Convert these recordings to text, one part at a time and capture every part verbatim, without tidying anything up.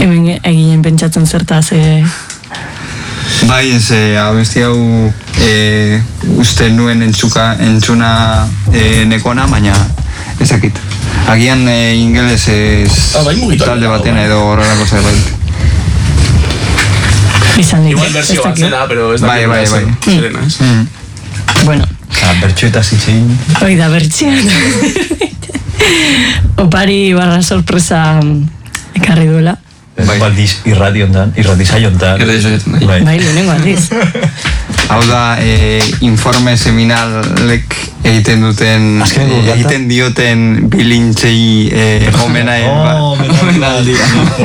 Hemen eginen pentsatzen zertaz, e... Bai, ez, abesti hau e, uste nuen entzuka, entzuna e, nekona, baina ezakit. Agian e, ingeles ez ah, bai, talde baten edo horrelako zerbait. Izan dit. Igual versio bat zela, pero ez da. Bai, bai, bai. Zerena, ez? Mm. Bueno. Ah, bertxo eta zitzein. Hoi da, bertxo. Opari barra sorpresa ekarri duela. Bai. Baldiz irradi ondan, irradi saio ondan. Irradi saio ondan. Bai, bai lehenengo aldiz. Hau da, e, informe seminalek egiten duten, e, egiten dioten bilintzei e, omenae. Oh, omenaldi.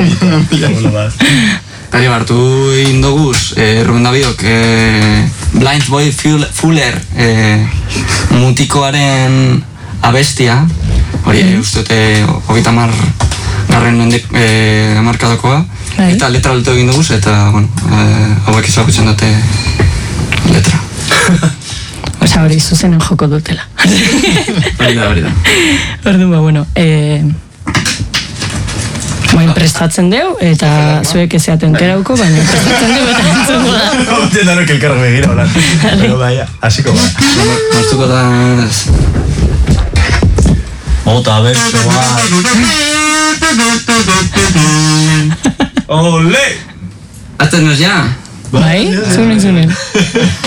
Kari hartu indoguz, eh, Ruben Davidok, eh, Blind Boy Fuller eh, mutikoaren abestia, hori mm-hmm. uste hogeita hamar garren mendek eh, amarkadokoa, Hai. Eta letra alto egin duguz, eta bueno, eh, hauek izagutzen dute letra. Osa hori zuzenen joko dutela. Hori da, hori da. Orduan, ba, bueno, eh, Baina prestatzen deu, eta zuek ezeaten terauko, baina prestatzen deu eta entzuko da. Hau danok elkarrak begira, hola. Pero baina, hasiko ba. Martuko da... Ota, bertso bat. Ole! Hatzen nos ya? Bai, zunen, zunen.